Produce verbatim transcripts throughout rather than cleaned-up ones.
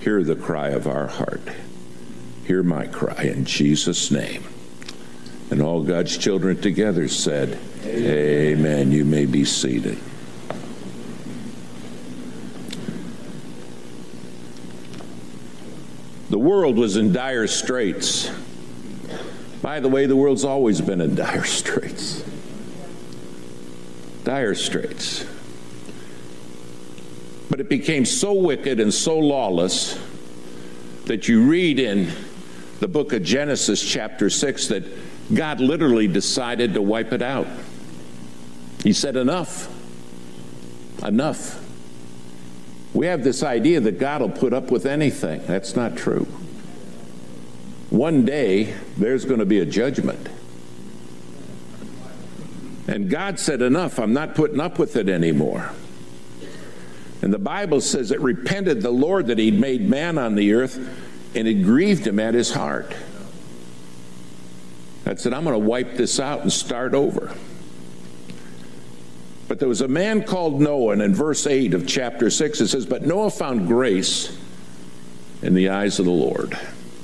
hear the cry of our heart. Hear my cry in Jesus' name. And all God's children together said, Amen. Amen. You may be seated. The world was in dire straits. By the way, the world's always been in dire straits. Dire straits. But it became so wicked and so lawless that you read in the book of Genesis chapter six that God literally decided to wipe it out. He said, enough. Enough. We have this idea that God will put up with anything. That's not true. One day, there's going to be a judgment. And God said, enough, I'm not putting up with it anymore. And the Bible says it repented the Lord that he'd made man on the earth, and it grieved him at his heart. God said, I'm going to wipe this out and start over. But there was a man called Noah, and in verse eight of chapter six it says, but Noah found grace in the eyes of the Lord.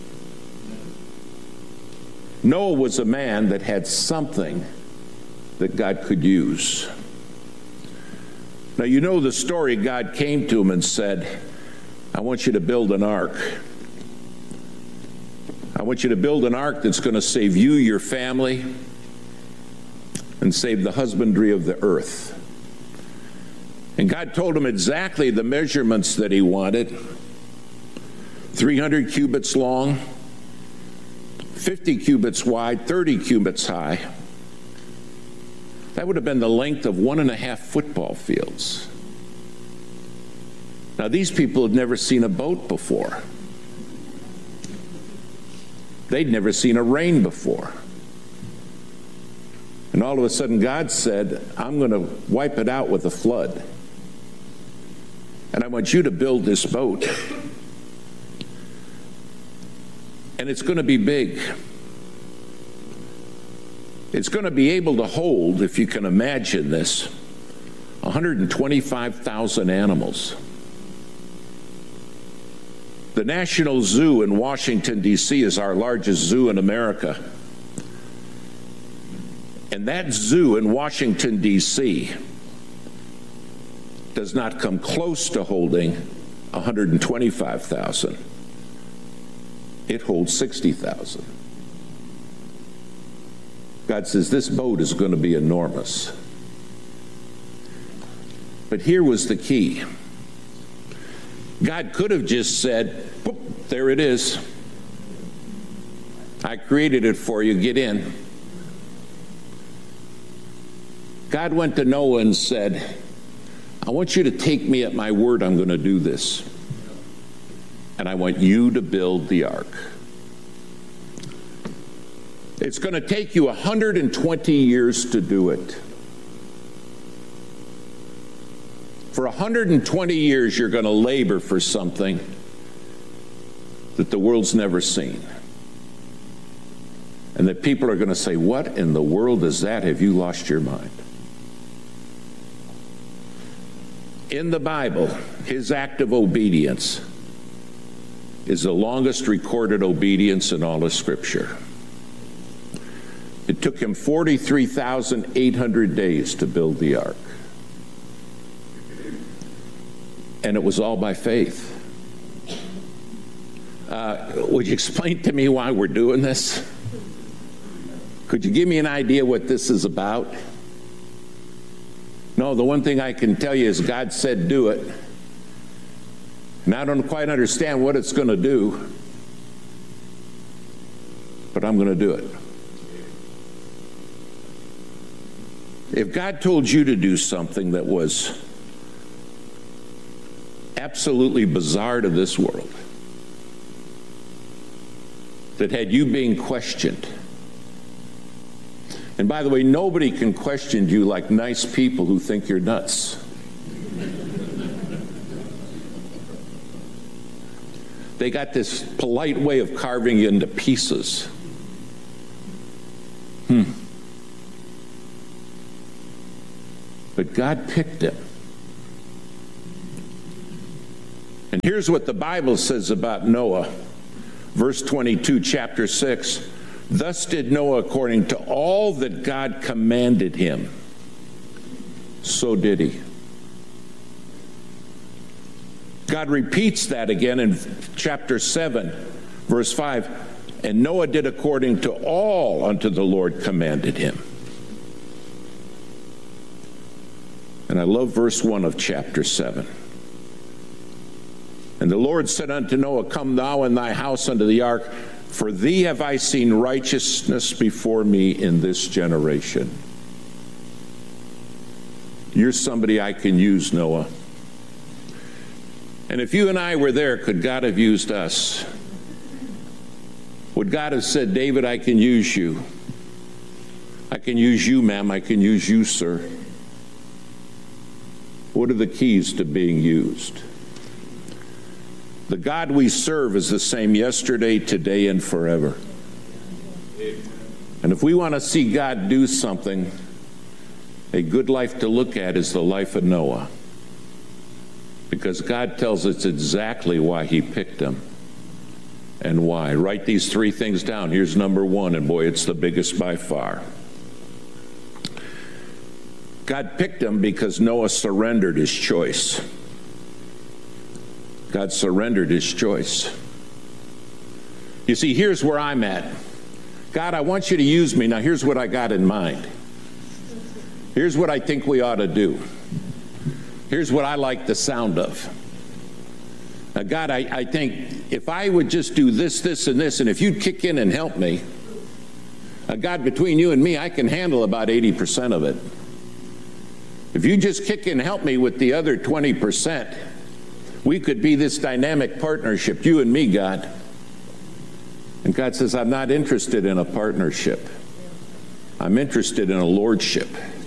Noah was a man that had something that God could use. Now, you know the story. God came to him and said, I want you to build an ark. I want you to build an ark that's going to save you, your family, and save the husbandry of the earth. And God told him exactly the measurements that he wanted. three hundred cubits long, fifty cubits wide, thirty cubits high. That would have been the length of one and a half football fields. Now, these people had never seen a boat before. They'd never seen a rain before. And all of a sudden, God said, I'm going to wipe it out with a flood. And I want you to build this boat. And it's going to be big. It's going to be able to hold, if you can imagine this, one hundred twenty-five thousand animals. The National Zoo in Washington, D C is our largest zoo in America. And that zoo in Washington, D C does not come close to holding one hundred twenty-five thousand. It holds sixty thousand. God says, this boat is going to be enormous. But here was the key. God could have just said, there it is. I created it for you, get in. God went to Noah and said, I want you to take me at my word, I'm going to do this. And I want you to build the ark. It's going to take you one hundred twenty years to do it. For one hundred twenty years, you're going to labor for something that the world's never seen. And that people are going to say, what in the world is that? Have you lost your mind? In the Bible, his act of obedience is the longest recorded obedience in all of Scripture. It took him forty-three thousand eight hundred days to build the ark. And it was all by faith. Uh, would you explain to me why we're doing this? Could you give me an idea what this is about? No, the one thing I can tell you is God said do it. And I don't quite understand what it's going to do, but I'm going to do it. If God told you to do something that was absolutely bizarre to this world, that had you being questioned, and by the way, nobody can question you like nice people who think you're nuts. They got this polite way of carving you into pieces. Hmm. But God picked him. And here's what the Bible says about Noah. Verse twenty-two, chapter six. Thus did Noah according to all that God commanded him. So did he. God repeats that again in chapter seven, verse five. And Noah did according to all unto the Lord commanded him. And I love verse one of chapter seven. And the Lord said unto Noah, come thou and thy house unto the ark, for thee have I seen righteousness before me in this generation. You're somebody I can use, Noah. And if you and I were there, could God have used us? Would God have said, David, I can use you. I can use you, ma'am. I can use you, sir. What are the keys to being used? The God we serve is the same yesterday, today, and forever. And if we want to see God do something, a good life to look at is the life of Noah. Because God tells us exactly why he picked him and why. Write these three things down. Here's number one, and boy, it's the biggest by far. God picked him because Noah surrendered his choice. God surrendered his choice. You see, here's where I'm at. God, I want you to use me. Now, here's what I got in mind. Here's what I think we ought to do. Here's what I like the sound of. Now, God, I, I think if I would just do this, this, and this, and if you'd kick in and help me, uh, God, between you and me, I can handle about eighty percent of it. If you just kick in and help me with the other twenty percent, we could be this dynamic partnership, you and me, God. And God says, I'm not interested in a partnership. I'm interested in a lordship.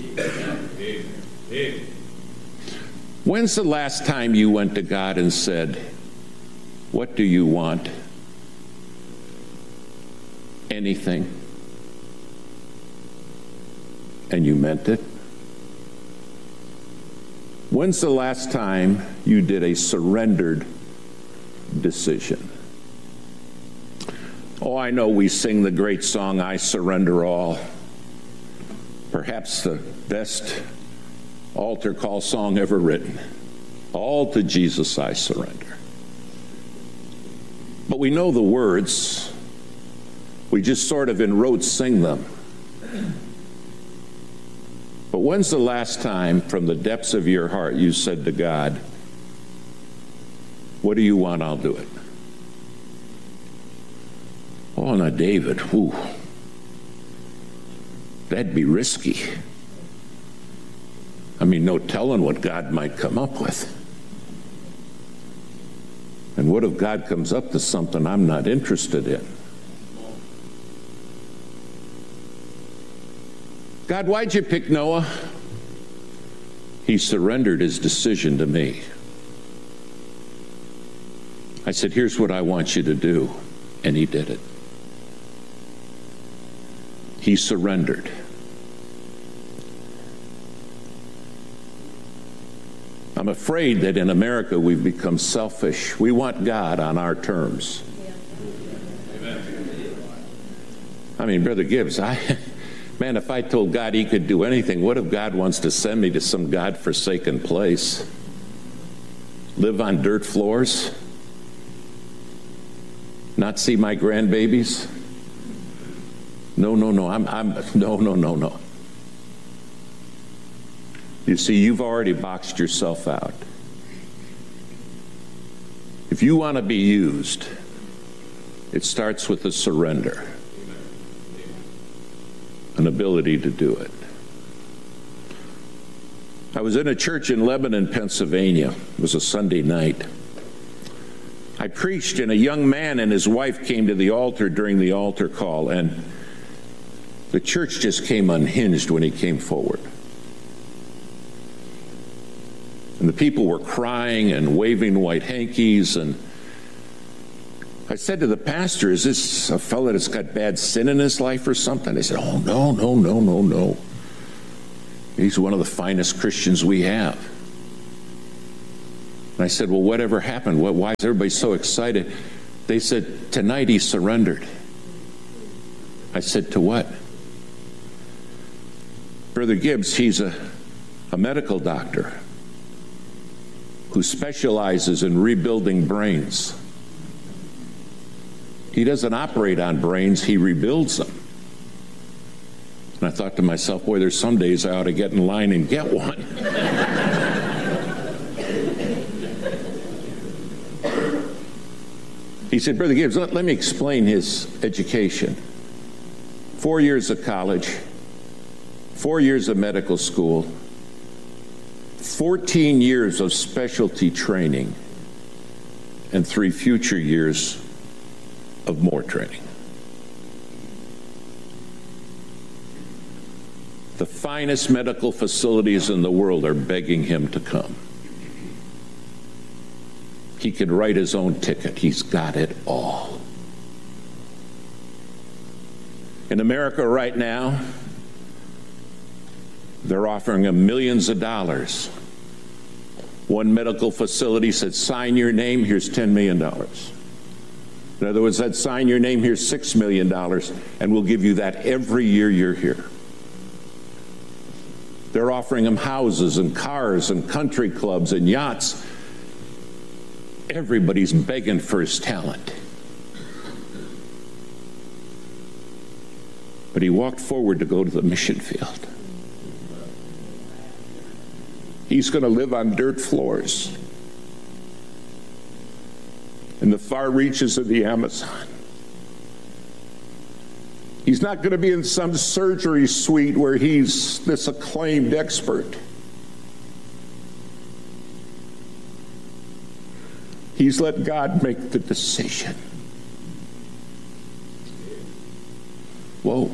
When's the last time you went to God and said, what do you want? Anything. And you meant it? When's the last time you did a surrendered decision? Oh, I know we sing the great song, I Surrender All. Perhaps the best altar call song ever written. All to Jesus I surrender. But we know the words. We just sort of in rote sing them. But when's the last time from the depths of your heart you said to God, what do you want? I'll do it. Oh, now David, whew, that'd be risky. I mean, no telling what God might come up with. And what if God comes up to something I'm not interested in? God, why'd you pick Noah? He surrendered his decision to me. I said, here's what I want you to do. And he did it. He surrendered. I'm afraid that in America we've become selfish. We want God on our terms. Amen. I mean, Brother Gibbs, I, man, if I told God he could do anything, what if God wants to send me to some God-forsaken place? Live on dirt floors? Not see my grandbabies? No, no, no, I'm, I'm, no, no, no, no. You see, you've already boxed yourself out. If you want to be used, it starts with a surrender, an ability to do it. I was in a church in Lebanon, Pennsylvania. It was a Sunday night. I preached, and a young man and his wife came to the altar during the altar call, and the church just came unhinged when he came forward. And the people were crying and waving white hankies, and I said to the pastor, is this a fellow that's got bad sin in his life or something? They said, oh, no, no, no, no, no. He's one of the finest Christians we have. And I said, well, whatever happened? What, why is everybody so excited? They said, tonight he surrendered. I said, to what? Brother Gibbs, he's a, a medical doctor who specializes in rebuilding brains. He doesn't operate on brains, he rebuilds them. And I thought to myself, boy, there's some days I ought to get in line and get one. He said, Brother Gibbs, let, let me explain his education. Four years of college, four years of medical school, fourteen years of specialty training, and three future years of more training. The finest medical facilities in the world are begging him to come. He can write his own ticket. He's got it all. In America right now, they're offering him millions of dollars. One medical facility said, sign your name, here's ten million dollars. In other words, said, sign your name, here's six million dollars, and we'll give you that every year you're here. They're offering him houses and cars and country clubs and yachts. Everybody's begging for his talent. But he walked forward to go to the mission field. He's going to live on dirt floors in the far reaches of the Amazon. He's not going to be in some surgery suite where he's this acclaimed expert. He's let God make the decision. Whoa.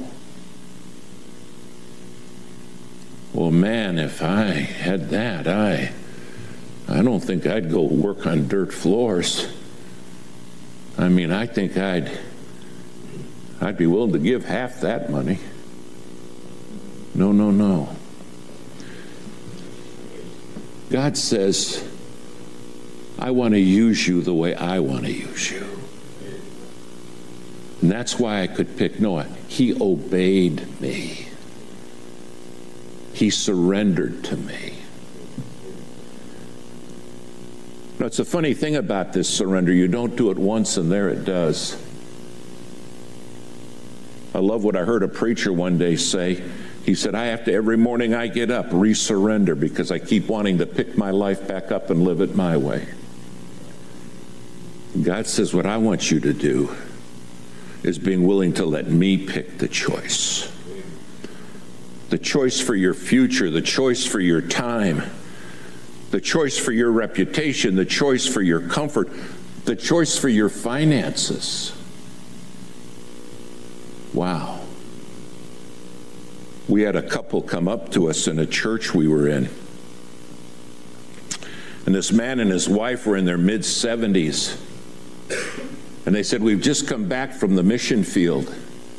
Well, man, if I had that, I, I don't think I'd go work on dirt floors. I mean, I think I'd, I'd be willing to give half that money. No, no, no. God says, I want to use you the way I want to use you. And that's why I could pick Noah. He obeyed me. He surrendered to me. Now, it's a funny thing about this surrender. You don't do it once and there it does. I love what I heard a preacher one day say. He said, I have to, every morning I get up, re-surrender because I keep wanting to pick my life back up and live it my way. God says, what I want you to do is being willing to let me pick the choice. The choice for your future, the choice for your time, the choice for your reputation, the choice for your comfort, the choice for your finances. Wow. We had a couple come up to us in a church we were in. And this man and his wife were in their mid seventies. And they said, we've just come back from the mission field.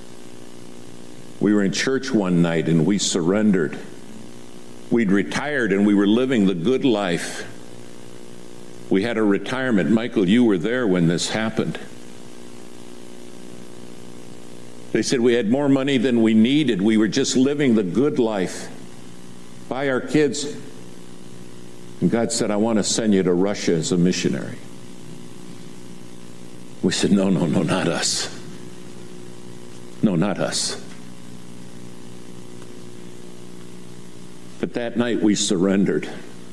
We were in church one night and we surrendered. We'd retired and we were living the good life. We had a retirement. Michael, you were there when this happened. They said we had more money than we needed. We were just living the good life by our kids. And God said, I want to send you to Russia as a missionary. We said, no, no, no, not us. No, not us. But that night we surrendered.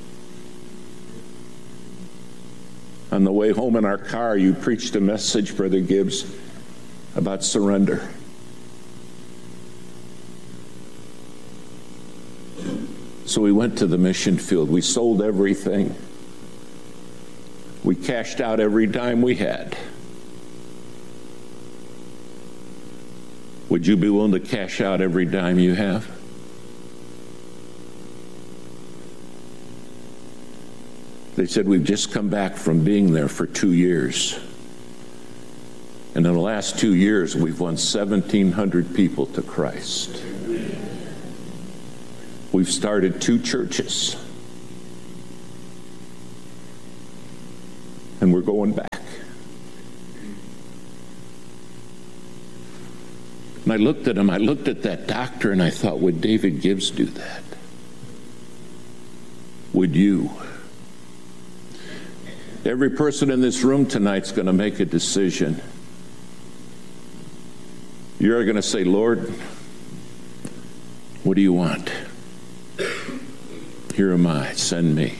On the way home in our car, you preached a message, Brother Gibbs, about surrender. So we went to the mission field. We sold everything. We cashed out every dime we had. Would you be willing to cash out every dime you have? They said, we've just come back from being there for two years. And in the last two years, we've won seventeen hundred people to Christ. We've started two churches. and we're going back. And I looked at him, I looked at that doctor, and I thought, would David Gibbs do that? Would you? Every person in this room tonight's going to make a decision. You're going to say, Lord, what do you want? Here am I, send me.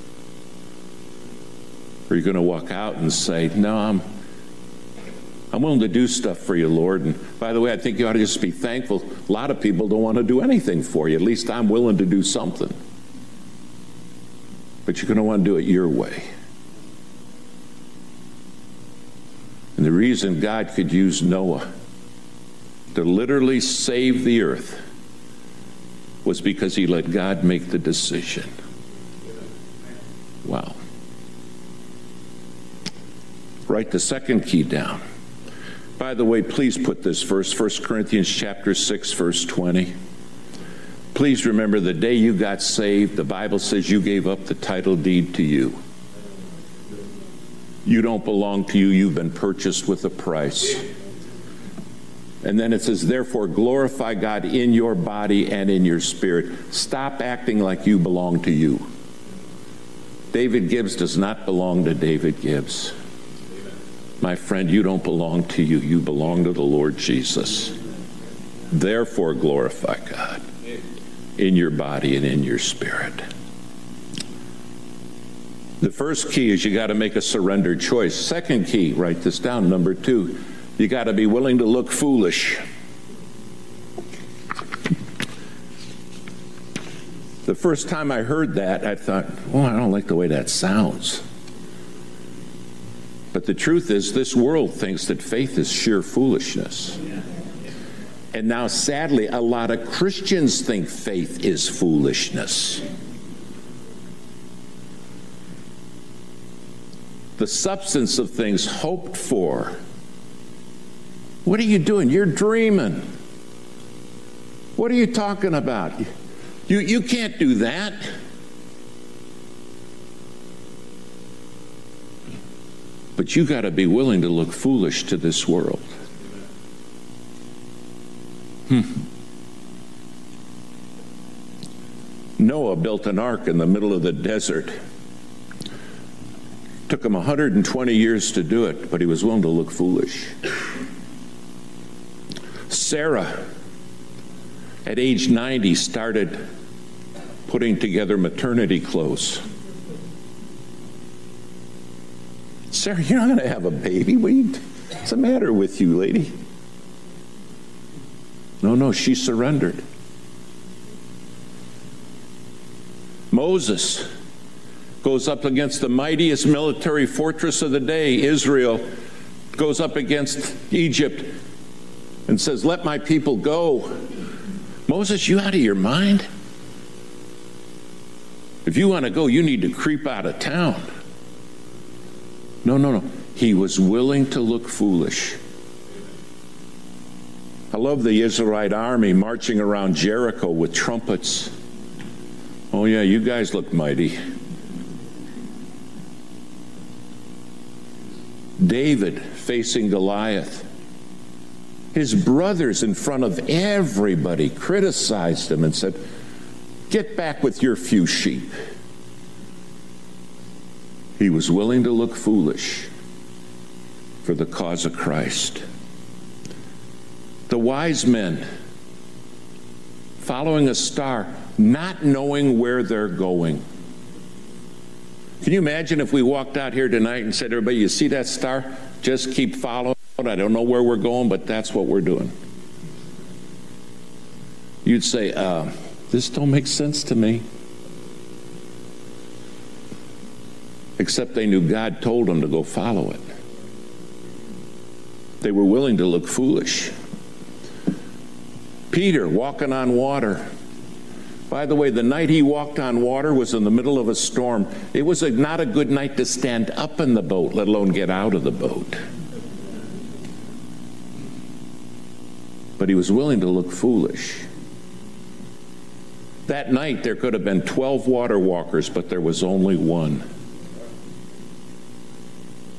Or you're going to walk out and say, no, I'm I'm willing to do stuff for you, Lord. And by the way, I think you ought to just be thankful. A lot of people don't want to do anything for you. At least I'm willing to do something. But you're going to want to do it your way. And the reason God could use Noah to literally save the earth was because he let God make the decision. Wow. Write the second key down. By the way, please put this verse, First Corinthians chapter six, verse twenty. Please remember the day you got saved, the Bible says you gave up the title deed to you. You don't belong to you. You've been purchased with a price. And then it says, therefore, glorify God in your body and in your spirit. Stop acting like you belong to you. David Gibbs does not belong to David Gibbs. My friend, you don't belong to you. You belong to the Lord Jesus. Therefore, glorify God in your body and in your spirit. The first key is you got to make a surrendered choice. Second key, write this down, number two, you got to be willing to look foolish. The first time I heard that, I thought, oh, I don't like the way that sounds. But the truth is, this world thinks that faith is sheer foolishness. And now, sadly, a lot of Christians think faith is foolishness. The substance of things hoped for. What are you doing? You're dreaming. What are you talking about? You, you can't do that. But you got to be willing to look foolish to this world. Hmm. Noah built an ark in the middle of the desert. Took him one hundred twenty years to do it, but he was willing to look foolish. Sarah, at age ninety, started putting together maternity clothes. Sarah, you're not going to have a baby. What are you, what's the matter with you, lady? No, no, she surrendered. Moses goes up against the mightiest military fortress of the day, Israel, goes up against Egypt and says, let my people go. Moses, you out of your mind? If you want to go, you need to creep out of town. No, no, no. He was willing to look foolish. I love the Israelite army marching around Jericho with trumpets. Oh yeah, you guys look mighty. David facing Goliath. His brothers in front of everybody criticized him and said, get back with your few sheep. He was willing to look foolish for the cause of Christ. The wise men following a star, not knowing where they're going. Can you imagine if we walked out here tonight and said, everybody, you see that star? Just keep following. I don't know where we're going, but that's what we're doing. You'd say, uh, this don't make sense to me. Except they knew God told them to go follow it. They were willing to look foolish. Peter walking on water. By the way, the night he walked on water was in the middle of a storm. It was a, not a good night to stand up in the boat, let alone get out of the boat. But he was willing to look foolish. That night there could have been twelve water walkers, but there was only one.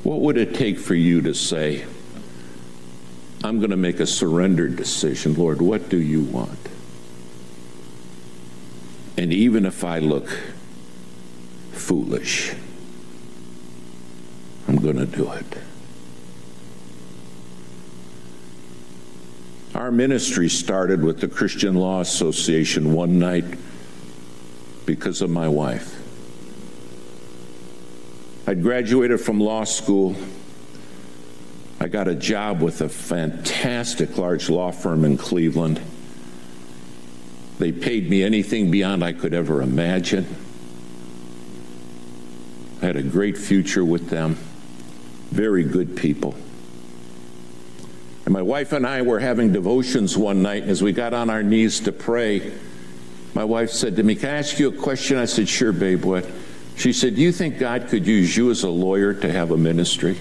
What would it take for you to say, I'm going to make a surrendered decision. Lord, what do you want? And even if I look foolish, I'm going to do it. Our ministry started with the Christian Law Association one night because of my wife. I'd graduated from law school. I got a job with a fantastic large law firm in Cleveland. They paid me anything beyond I could ever imagine. I had a great future with them. Very good people. And my wife and I were having devotions one night, and as we got on our knees to pray, my wife said to me, can I ask you a question? I said, sure, babe, what? She said, do you think God could use you as a lawyer to have a ministry?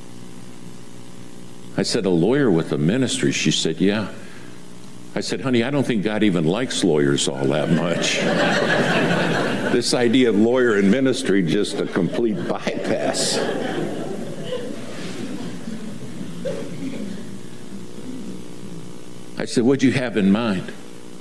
I said, a lawyer with a ministry? She said, yeah. I said, honey, I don't think God even likes lawyers all that much. This idea of lawyer and ministry, just a complete bypass. I said, what'd you have in mind?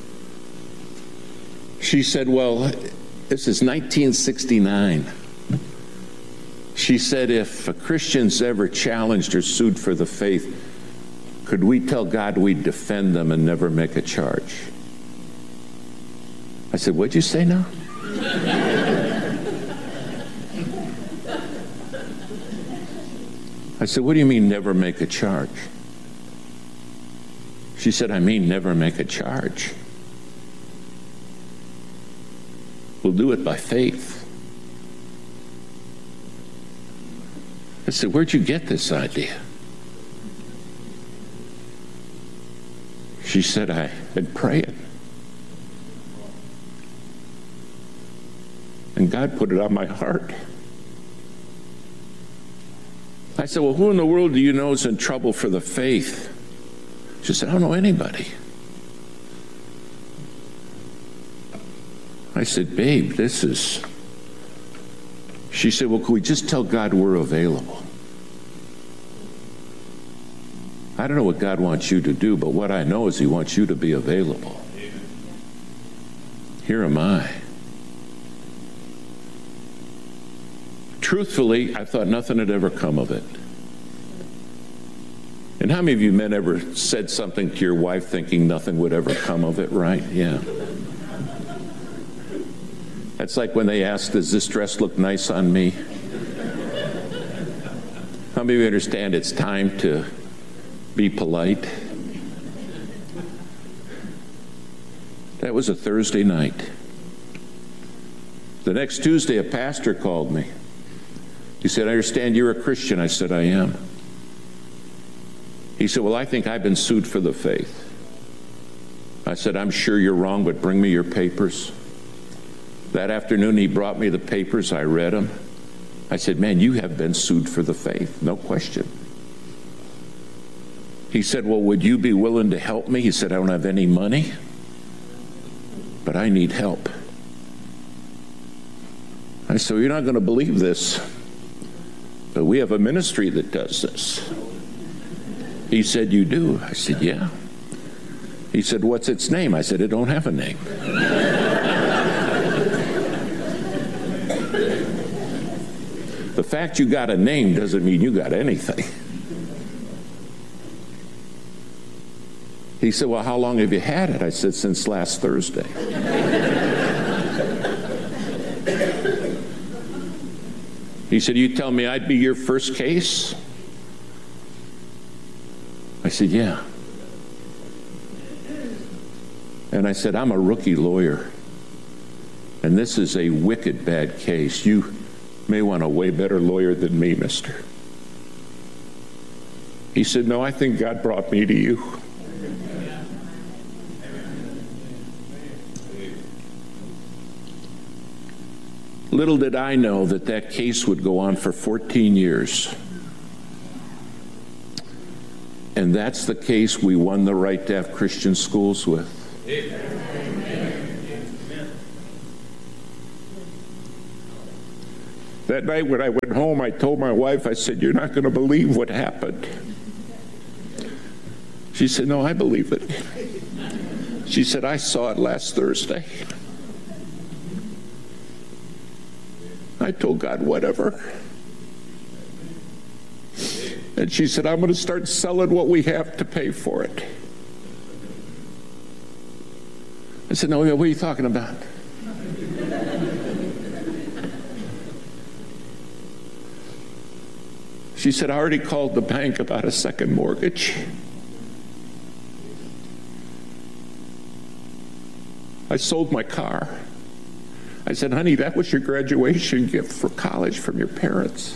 She said, well, this is nineteen sixty-nine. She said, if a Christian's ever challenged or sued for the faith, could we tell God we'd defend them and never make a charge? I said, what'd you say now? I said, what do you mean never make a charge? She said, I mean never make a charge. We'll do it by faith. I said, where'd you get this idea? She said, I've been praying. And God put it on my heart. I said, well, who in the world do you know is in trouble for the faith? She said, I don't know anybody. I said, babe, this is... She said, well, could we just tell God we're available? I don't know what God wants you to do, but what I know is he wants you to be available. Here am I. Truthfully, I thought nothing had ever come of it. And how many of you men ever said something to your wife thinking nothing would ever come of it, right? Yeah. That's like when they ask, does this dress look nice on me? How many of you understand it's time to be polite? That was a Thursday night. The next Tuesday, a pastor called me. He said, I understand you're a Christian. I said, I am. He said, well, I think I've been sued for the faith. I said, I'm sure you're wrong, but bring me your papers. That afternoon, he brought me the papers. I read them. I said, man, you have been sued for the faith, no question. He said, well, would you be willing to help me? He said, I don't have any money, but I need help. I said, well, you're not going to believe this, but we have a ministry that does this. He said, you do? I said, yeah. He said, what's its name? I said, it don't have a name. The fact you got a name doesn't mean you got anything. He said, well, how long have you had it? I said, since last Thursday. He said, you tell me I'd be your first case? I said, yeah. And I said, I'm a rookie lawyer, and this is a wicked bad case. You may want a way better lawyer than me, mister. He said, no, I think God brought me to you. Little did I know that that case would go on for fourteen years. And that's the case we won the right to have Christian schools with. That night when I went home, I told my wife, I said, "You're not going to believe what happened." She said, "No, I believe it." She said, "I saw it last Thursday." I told God, "Whatever." And she said, "I'm going to start selling what we have to pay for it." I said, "No, what are you talking about?" She said, "I already called the bank about a second mortgage." I sold my car. I said, "Honey, that was your graduation gift for college from your parents."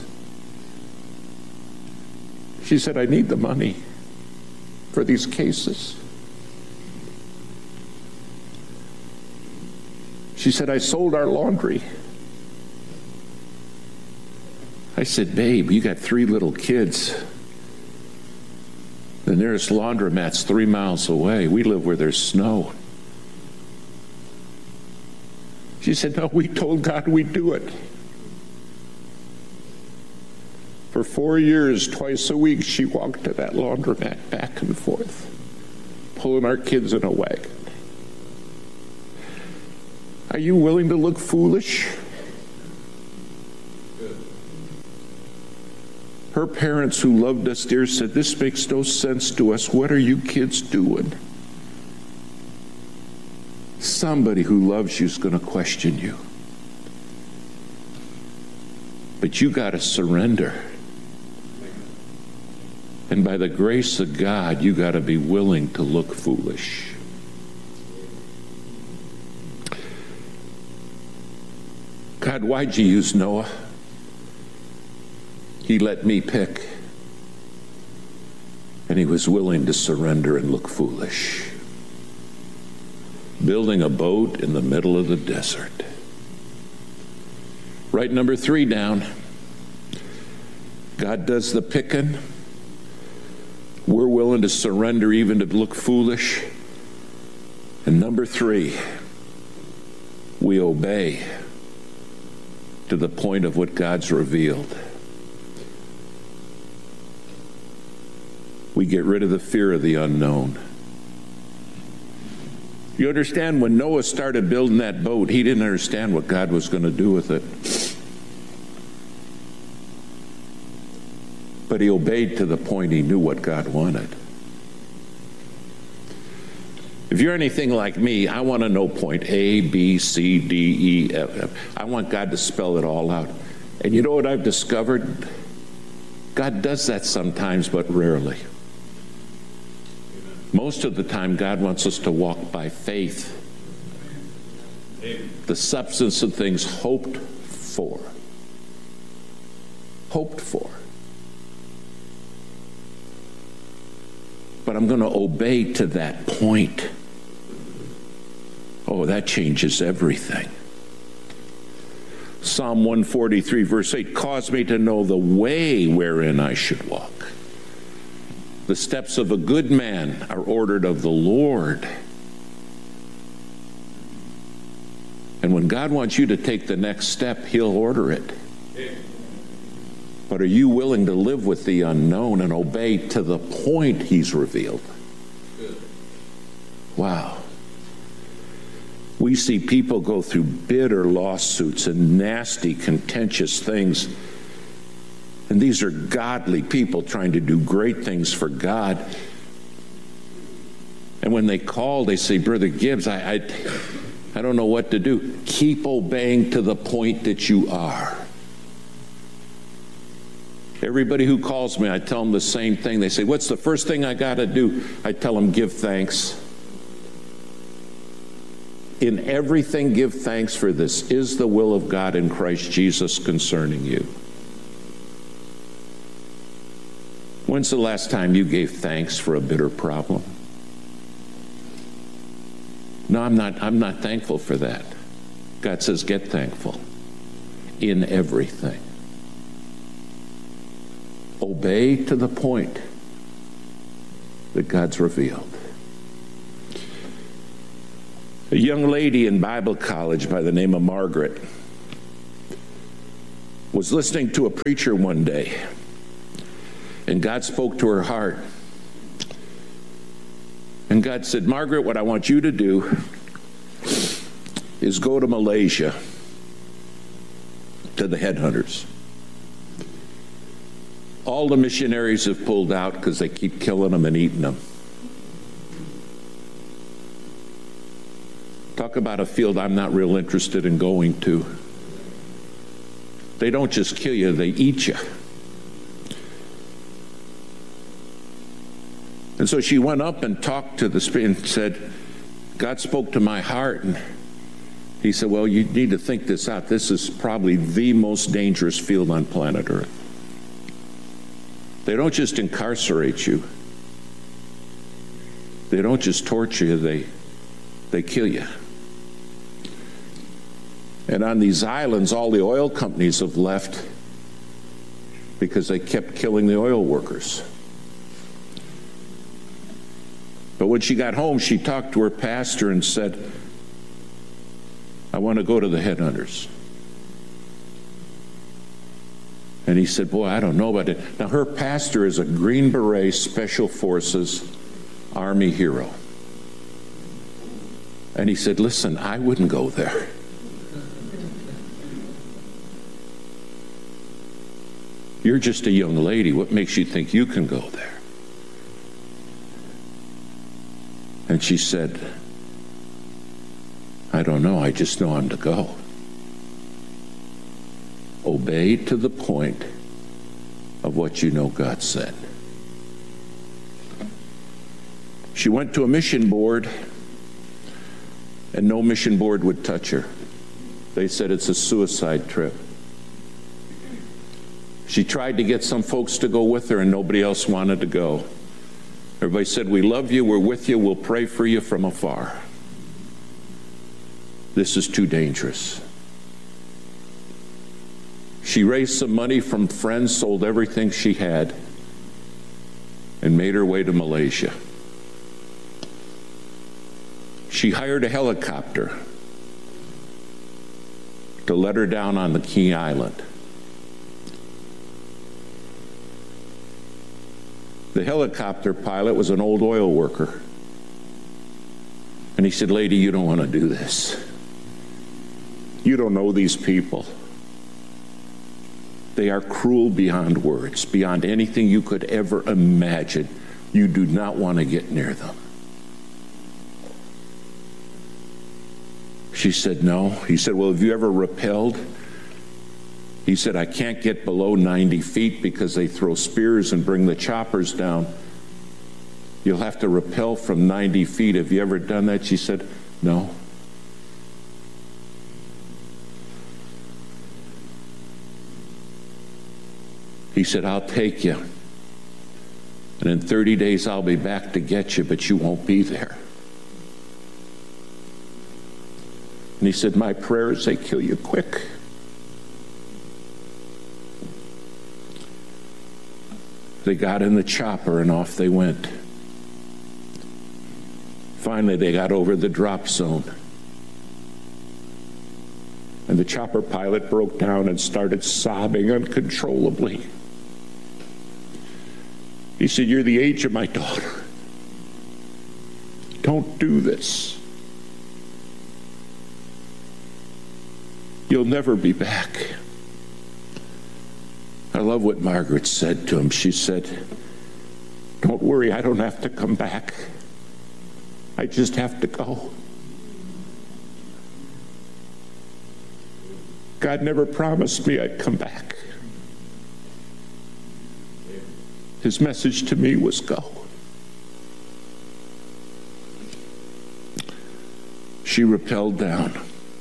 She said, "I need the money for these cases." She said, "I sold our laundry." I said, "Babe, you got three little kids. The nearest laundromat's three miles away. We live where there's snow." She said, "No, we told God we'd do it." For four years, twice a week, she walked to that laundromat back and forth, pulling our kids in a wagon. Are you willing to look foolish? Her parents, who loved us dear, said, "This makes no sense to us. What are you kids doing?" Somebody who loves you is going to question you. But you got to surrender. And by the grace of God, you got to be willing to look foolish. God, why'd you use Noah? He let me pick. And he was willing to surrender and look foolish. Building a boat in the middle of the desert. Write number three down. God does the picking. We're willing to surrender even to look foolish. And number three, we obey to the point of what God's revealed. We get rid of the fear of the unknown. You understand, when Noah started building that boat, he didn't understand what God was going to do with it. But he obeyed to the point he knew what God wanted. If you're anything like me, I want to know point A, B, C, D, E, F, F. I want God to spell it all out. And you know what I've discovered? God does that sometimes, but rarely. Most of the time, God wants us to walk by faith. The substance of things hoped for. Hoped for. But I'm going to obey to that point. Oh, that changes everything. Psalm one forty-three, verse eight, "Cause me to know the way wherein I should walk. The steps of a good man are ordered of the Lord." And when God wants you to take the next step, he'll order it. But are you willing to live with the unknown and obey to the point he's revealed? Wow. We see people go through bitter lawsuits and nasty, contentious things. And these are godly people trying to do great things for God. And when they call, they say, "Brother Gibbs, I, I, I don't know what to do." Keep obeying to the point that you are. Everybody who calls me, I tell them the same thing. They say, "What's the first thing I got to do?" I tell them, "Give thanks. In everything, give thanks, for this is the will of God in Christ Jesus concerning you." When's the last time you gave thanks for a bitter problem? No, I'm not, I'm not thankful for that. God says, get thankful in everything. Obey to the point that God's revealed. A young lady in Bible college by the name of Margaret was listening to a preacher one day, and God spoke to her heart. And God said, Margaret, what I want you to do is go to Malaysia to the headhunters. All the missionaries have pulled out because they keep killing them and eating them. Talk about a field I'm not real interested in going to. They don't just kill you, they eat you. And so she went up and talked to the Spirit and said, God spoke to my heart. And he said, well, you need to think this out. This is probably the most dangerous field on planet Earth. They don't just incarcerate you. They don't just torture you, they, they kill you. And on these islands, all the oil companies have left because they kept killing the oil workers. But when she got home, she talked to her pastor and said, I want to go to the headhunters. And he said, boy, I don't know about it. Now, her pastor is a Green Beret Special Forces Army hero. And he said, listen, I wouldn't go there. You're just a young lady. What makes you think you can go there? And she said, I don't know. I just know I'm to go. Obey to the point of what you know God said. She went to a mission board, and no mission board would touch her. They said it's a suicide trip. She tried to get some folks to go with her, and nobody else wanted to go. Everybody said, we love you, we're with you, we'll pray for you from afar. This is too dangerous. She raised some money from friends, sold everything she had, and made her way to Malaysia. She hired a helicopter to let her down on the Key Island. The helicopter pilot was an old oil worker. And he said, lady, you don't want to do this. You don't know these people. They are cruel beyond words, beyond anything you could ever imagine. You do not want to get near them. She said, no. He said, well, have you ever rappelled? He said, I can't get below ninety feet because they throw spears and bring the choppers down. You'll have to rappel from ninety feet. Have you ever done that? She said, no. He said, I'll take you. And in thirty days, I'll be back to get you, but you won't be there. And he said, my prayer is they kill you quick. They got in the chopper and off they went. Finally, they got over the drop zone. And the chopper pilot broke down and started sobbing uncontrollably. He said, you're the age of my daughter. Don't do this. You'll never be back. I love what Margaret said to him. She said, don't worry, I don't have to come back. I just have to go. God never promised me I'd come back. His message to me was go. She rappelled down.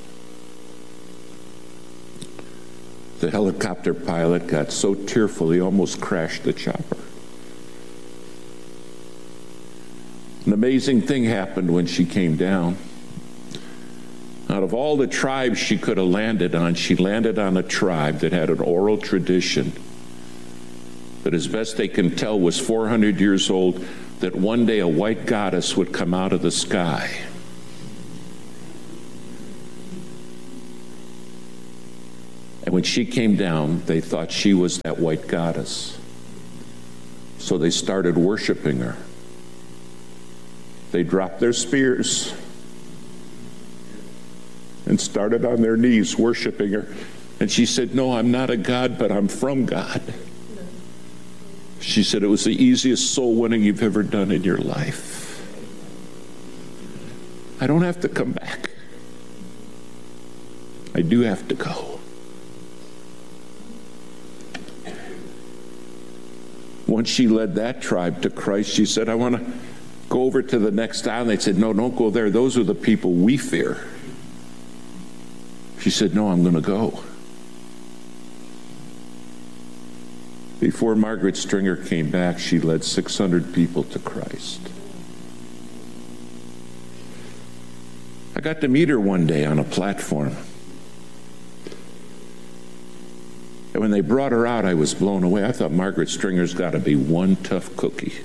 The helicopter pilot got so tearful he almost crashed the chopper. An amazing thing happened when she came down. Out of all the tribes she could have landed on, she landed on a tribe that had an oral tradition that, as best they can tell, was four hundred years old, that one day a white goddess would come out of the sky. And when when she came down, they thought she was that white goddess. So they started worshiping her. They dropped their spears and started on their knees worshiping her. And she said, no, I'm not a god, but I'm from God. She said it was the easiest soul winning you've ever done in your life. I don't have to come back. I do have to go. Once she led that tribe to Christ, she said, I want to go over to the next island. They said, no, don't go there. Those are the people we fear. She said, no, I'm going to go. Before Margaret Stringer came back, she led six hundred people to Christ. I got to meet her one day on a platform. And when they brought her out, I was blown away. I thought Margaret Stringer's got to be one tough cookie.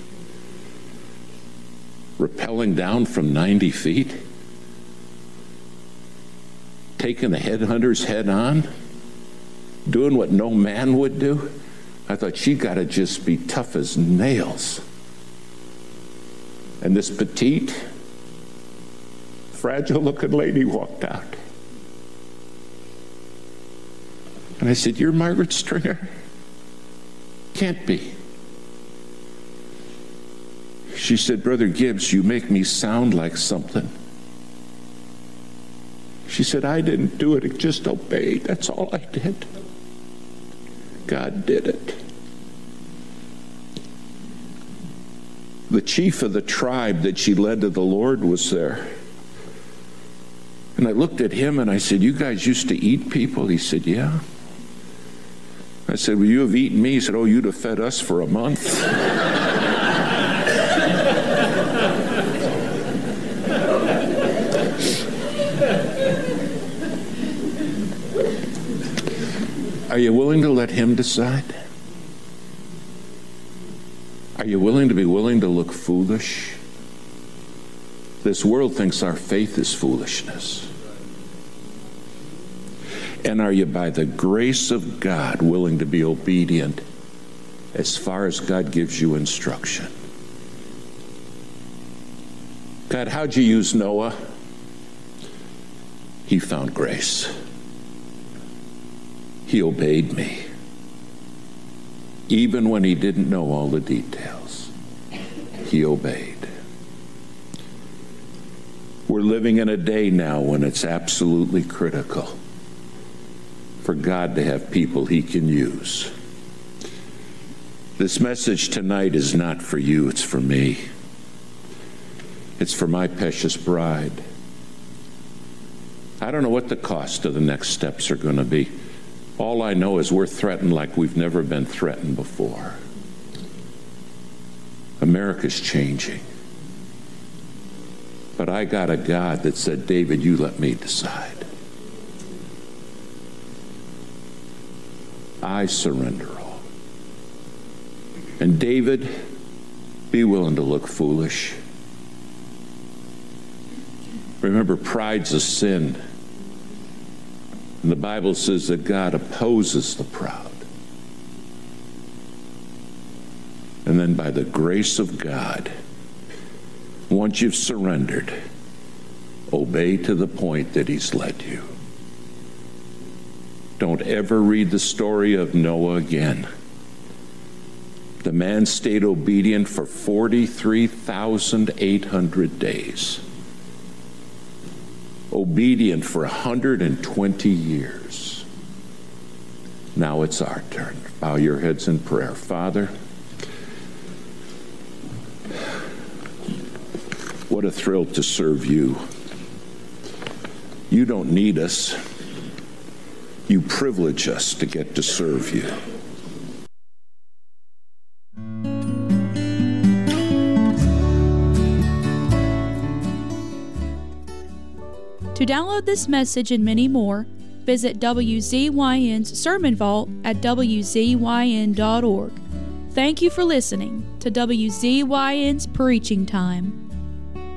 Rappelling down from ninety feet. Taking the headhunters head on. Doing what no man would do. I thought she'd got to just be tough as nails. And this petite, fragile-looking lady walked out. And I said, you're Margaret Stringer? Can't be. She said, Brother Gibbs, you make me sound like something. She said, I didn't do it, I just obeyed. That's all I did. God did it. The chief of the tribe that she led to the Lord was there. And I looked at him and I said, you guys used to eat people? He said, yeah. I said, well, you have eaten me? He said, oh, you'd have fed us for a month. Are you willing to let him decide? Are you willing to be willing to look foolish? This world thinks our faith is foolishness. And are you, by the grace of God, willing to be obedient as far as God gives you instruction? God, how'd you use Noah? He found grace. He obeyed me, even when he didn't know all the details. He obeyed. We're living in a day now when it's absolutely critical for God to have people he can use. This message tonight is not for you, it's for me. It's for my precious bride. I don't know what the cost of the next steps are going to be. All I know is we're threatened like we've never been threatened before. America's changing. But I got a God that said, David, you let me decide. I surrender all. And David, be willing to look foolish. Remember, pride's a sin. And the Bible says that God opposes the proud. And then by the grace of God, once you've surrendered, obey to the point that he's led you. Don't ever read the story of Noah again. The man stayed obedient for forty-three thousand eight hundred days. Obedient for one hundred twenty years. Now it's our turn. Bow your heads in prayer. Father, what a thrill to serve you. You don't need us. You privilege us to get to serve you. To download this message and many more, visit W Z Y N's Sermon Vault at W Z Y N dot org. Thank you for listening to W Z Y N's Preaching Time.